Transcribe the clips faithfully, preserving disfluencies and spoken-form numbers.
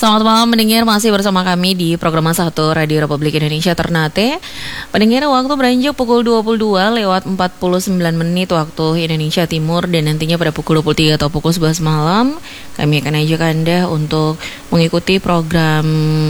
Selamat malam pendengar, masih bersama kami di program satu Radio Republik Indonesia Ternate. Pendengar, waktu beranjak pukul dua puluh dua lewat empat puluh sembilan menit waktu Indonesia Timur. Dan nantinya pada pukul dua puluh tiga atau pukul sebelas malam kami akan ajak Anda untuk mengikuti program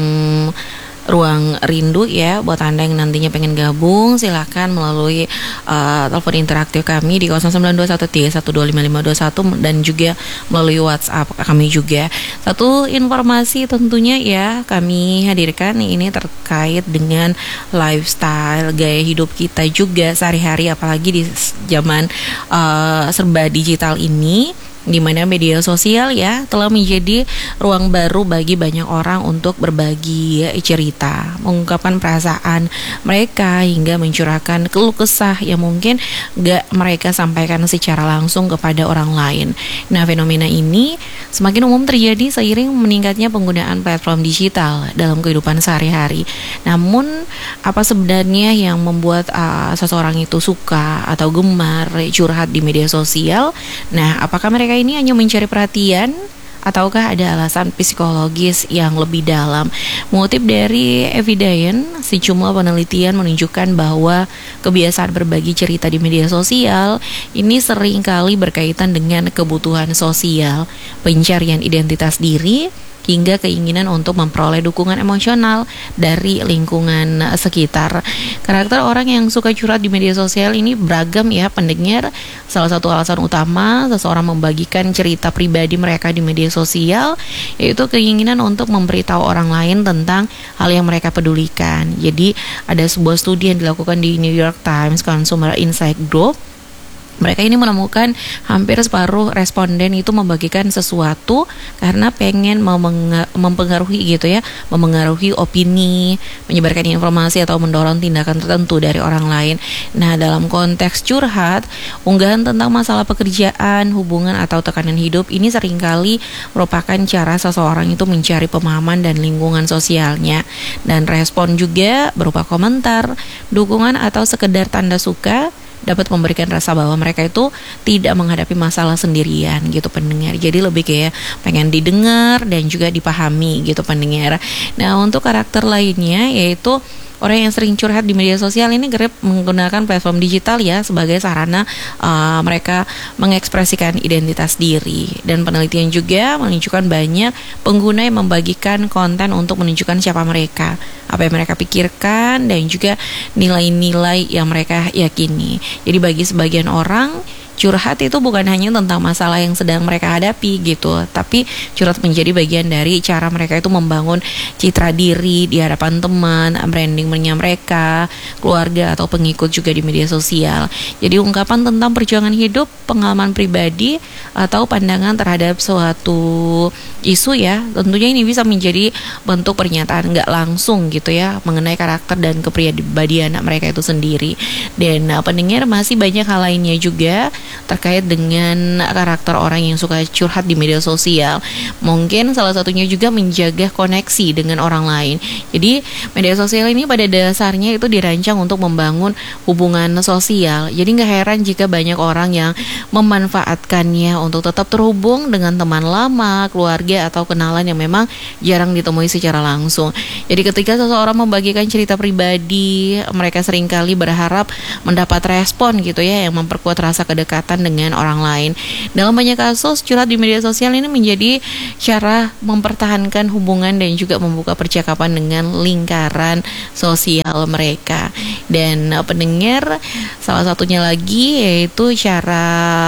Ruang Rindu ya. Buat Anda yang nantinya pengen gabung, silakan melalui uh, telepon interaktif kami di nol sembilan dua satu tiga satu dua lima lima dua satu dan juga melalui WhatsApp kami juga. Satu informasi tentunya ya kami hadirkan ini terkait dengan lifestyle, gaya hidup kita juga sehari-hari, apalagi di zaman uh, serba digital ini, di mana media sosial ya telah menjadi ruang baru bagi banyak orang untuk berbagi cerita, mengungkapkan perasaan mereka hingga mencurahkan keluh kesah yang mungkin gak mereka sampaikan secara langsung kepada orang lain. Nah, fenomena ini semakin umum terjadi seiring meningkatnya penggunaan platform digital dalam kehidupan sehari-hari. Namun, apa sebenarnya yang membuat uh, seseorang itu suka atau gemar curhat di media sosial? Nah, apakah mereka ini hanya mencari perhatian ataukah ada alasan psikologis yang lebih dalam? Mengutip dari Evidence, sejumlah penelitian menunjukkan bahwa kebiasaan berbagi cerita di media sosial ini seringkali berkaitan dengan kebutuhan sosial, pencarian identitas diri, hingga keinginan untuk memperoleh dukungan emosional dari lingkungan sekitar. Karakter orang yang suka curhat di media sosial ini beragam ya pendengar. Salah satu alasan utama seseorang membagikan cerita pribadi mereka di media sosial yaitu keinginan untuk memberitahu orang lain tentang hal yang mereka pedulikan. Jadi ada sebuah studi yang dilakukan di New York Times Consumer Insight Group. Mereka ini menemukan hampir separuh responden itu membagikan sesuatu karena pengen mempengaruhi gitu ya, mempengaruhi opini, menyebarkan informasi atau mendorong tindakan tertentu dari orang lain. Nah, dalam konteks curhat, unggahan tentang masalah pekerjaan, hubungan atau tekanan hidup ini seringkali merupakan cara seseorang itu mencari pemahaman dan lingkungan sosialnya. Dan respon juga berupa komentar, dukungan atau sekedar tanda suka dapat memberikan rasa bahwa mereka itu tidak menghadapi masalah sendirian gitu pendengar. Jadi lebih kayak pengen didengar dan juga dipahami gitu pendengar. Nah, untuk karakter lainnya yaitu orang yang sering curhat di media sosial ini kerap menggunakan platform digital ya sebagai sarana uh, mereka mengekspresikan identitas diri. Dan penelitian juga menunjukkan banyak pengguna yang membagikan konten untuk menunjukkan siapa mereka, apa yang mereka pikirkan, dan juga nilai-nilai yang mereka yakini. Jadi bagi sebagian orang, curhat itu bukan hanya tentang masalah yang sedang mereka hadapi gitu, tapi curhat menjadi bagian dari cara mereka itu membangun citra diri di hadapan teman, brandingnya mereka, keluarga atau pengikut juga di media sosial. Jadi ungkapan tentang perjuangan hidup, pengalaman pribadi atau pandangan terhadap suatu isu ya, tentunya ini bisa menjadi bentuk pernyataan nggak langsung gitu ya mengenai karakter dan kepribadian mereka itu sendiri. Dan uh, pendengar, masih banyak hal lainnya juga terkait dengan karakter orang yang suka curhat di media sosial. Mungkin salah satunya juga menjaga koneksi dengan orang lain. Jadi media sosial ini pada dasarnya itu dirancang untuk membangun hubungan sosial. Jadi gak heran jika banyak orang yang memanfaatkannya untuk tetap terhubung dengan teman lama, keluarga atau kenalan yang memang jarang ditemui secara langsung. Jadi ketika seseorang membagikan cerita pribadi, mereka seringkali berharap mendapat respon gitu ya yang memperkuat rasa kedekatan dengan orang lain. Dalam banyak kasus, curhat di media sosial ini menjadi cara mempertahankan hubungan dan juga membuka percakapan dengan lingkaran sosial mereka. Dan uh, pendengar, salah satunya lagi yaitu cara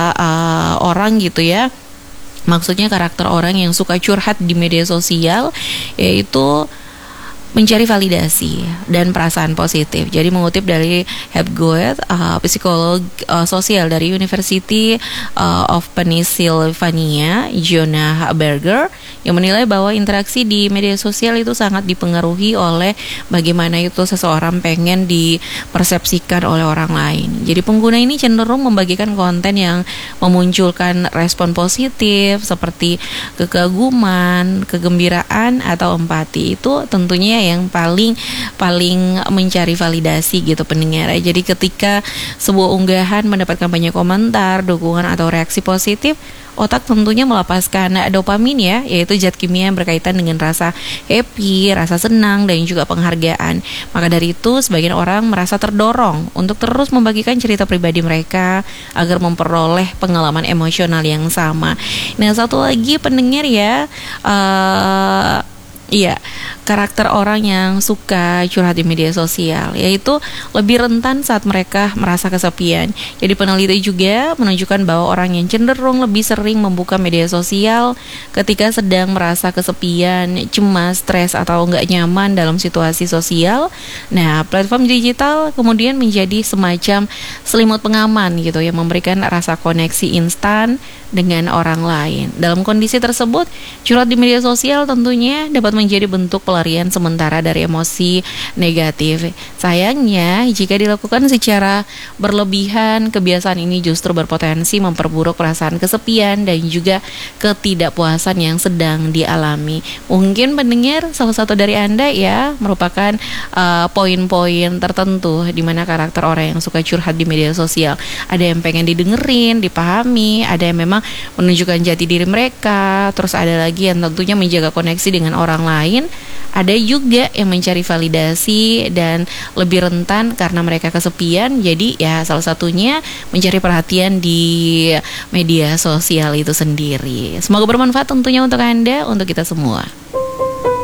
uh, orang gitu ya, maksudnya karakter orang yang suka curhat di media sosial yaitu mencari validasi dan perasaan positif. Jadi mengutip dari Hepgood, uh, psikolog uh, sosial dari University uh, of Pennsylvania, Jonah Berger, yang menilai bahwa interaksi di media sosial itu sangat dipengaruhi oleh bagaimana itu seseorang pengen dipersepsikan oleh orang lain. Jadi pengguna ini cenderung membagikan konten yang memunculkan respon positif seperti kekaguman, kegembiraan atau empati. Itu tentunya yang paling paling mencari validasi gitu pendengar. Jadi ketika sebuah unggahan mendapatkan banyak komentar, dukungan atau reaksi positif, otak tentunya melepaskan dopamin ya, yaitu zat kimia yang berkaitan dengan rasa happy, rasa senang, dan juga penghargaan. Maka dari itu, sebagian orang merasa terdorong untuk terus membagikan cerita pribadi mereka agar memperoleh pengalaman emosional yang sama. Nah, satu lagi pendengar ya, uh, iya, karakter orang yang suka curhat di media sosial, yaitu lebih rentan saat mereka merasa kesepian. Jadi peneliti juga menunjukkan bahwa orang yang cenderung lebih sering membuka media sosial ketika sedang merasa kesepian, cemas, stres, atau nggak nyaman dalam situasi sosial. Nah, platform digital kemudian menjadi semacam selimut pengaman gitu, yang memberikan rasa koneksi instan dengan orang lain. Dalam kondisi tersebut, curhat di media sosial tentunya dapat menjadi bentuk pelarian sementara dari emosi negatif. Sayangnya, jika dilakukan secara berlebihan, kebiasaan ini justru berpotensi memperburuk perasaan kesepian dan juga ketidakpuasan yang sedang dialami. Mungkin pendengar salah satu dari Anda ya merupakan uh, poin-poin tertentu di mana karakter orang yang suka curhat di media sosial. Ada yang pengen didengerin, dipahami, ada yang memang menunjukkan jati diri mereka, terus ada lagi yang tentunya menjaga koneksi dengan orang lain, ada juga yang mencari validasi dan lebih rentan karena mereka kesepian. Jadi ya salah satunya mencari perhatian di media sosial itu sendiri. Semoga bermanfaat tentunya untuk Anda, untuk kita semua.